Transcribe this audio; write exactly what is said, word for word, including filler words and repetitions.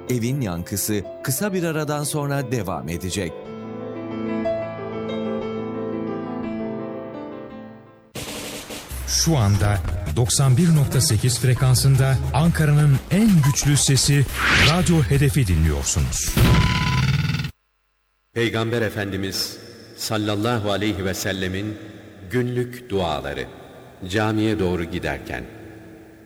Evin yankısı kısa bir aradan sonra devam edecek. Şu anda doksan bir nokta sekiz frekansında Ankara'nın en güçlü sesi Radyo Hedef'i dinliyorsunuz. Peygamber Efendimiz sallallahu aleyhi ve sellemin günlük duaları camiye doğru giderken.